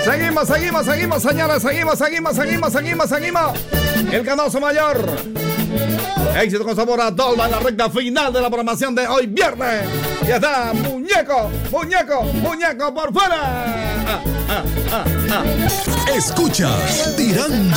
Seguimos, señores. Seguimos. El Canoso Mayor. Éxito con sabor a Dolma en la recta final de la programación de hoy viernes. Ya está, muñeco por fuera. Escuchas Tirando